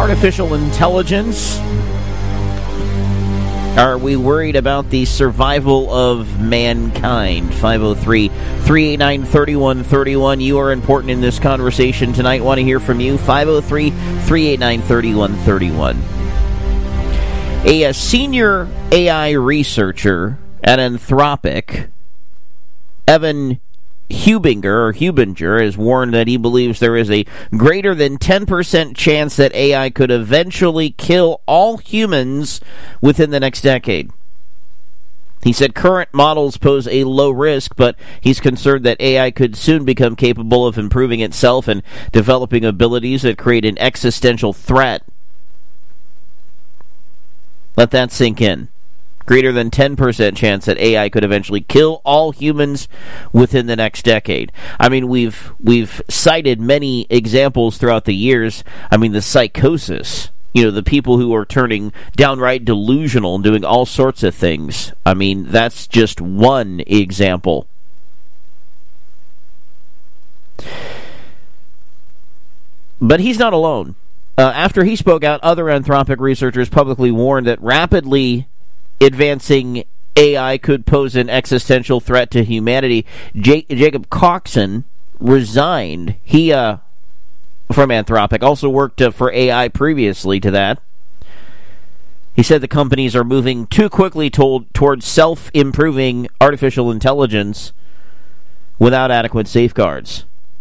Artificial intelligence. Are we worried about the survival of mankind? 503-389-3131. You are important in this conversation tonight. Want to hear from you? 503-389-3131. A senior AI researcher at Anthropic, Evan Hubinger has warned that he believes there is a greater than 10% chance that AI could eventually kill all humans within the next decade. He said current models pose a low risk, but he's concerned that AI could soon become capable of improving itself and developing abilities that create an existential threat. Let that sink in. Greater than 10% chance that AI could eventually kill all humans within the next decade. I mean, we've cited many examples throughout the years. I mean, the psychosis, the people who are turning downright delusional and doing all sorts of things. I mean, that's just one example. But he's not alone. After he spoke out, other Anthropic researchers publicly warned that rapidly advancing AI could pose an existential threat to humanity. Jacob Coxon resigned. He, from Anthropic, also worked for AI previously to that. He said the companies are moving too quickly towards self-improving artificial intelligence without adequate safeguards.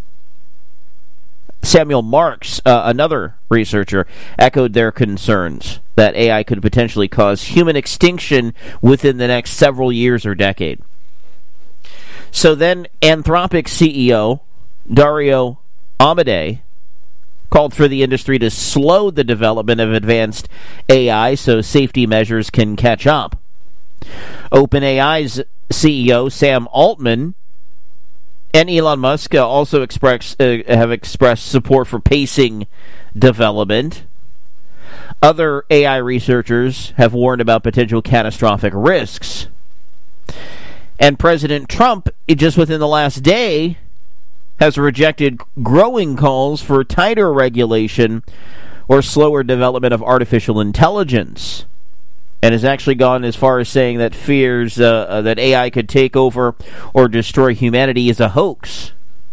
Samuel Marks, another researcher, echoed their concerns that AI could potentially cause human extinction within the next several years or decade. So then Anthropic CEO Dario Amodei called for the industry to slow the development of advanced AI so safety measures can catch up. OpenAI's CEO Sam Altman and Elon Musk also have expressed support for pacing development. Other AI researchers have warned about potential catastrophic risks. And President Trump, just within the last day, has rejected growing calls for tighter regulation or slower development of artificial intelligence, and has actually gone as far as saying that fears that AI could take over or destroy humanity is a hoax.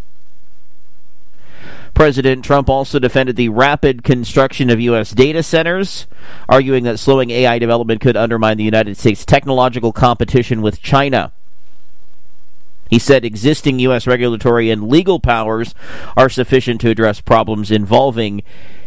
President Trump also defended the rapid construction of U.S. data centers, arguing that slowing AI development could undermine the United States' technological competition with China. He said existing U.S. regulatory and legal powers are sufficient to address problems involving